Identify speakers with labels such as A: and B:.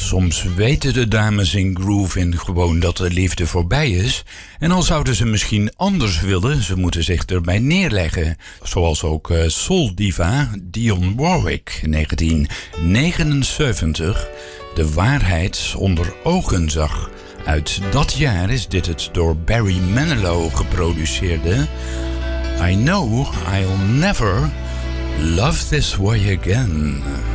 A: Soms weten de dames in Groovin gewoon dat de liefde voorbij is. En al zouden ze misschien anders willen, ze moeten zich erbij neerleggen. Zoals ook soul-diva Dionne Warwick 1979 de waarheid onder ogen zag. Uit dat jaar is dit het door Barry Manilow geproduceerde I Know I'll Never Love This Way Again.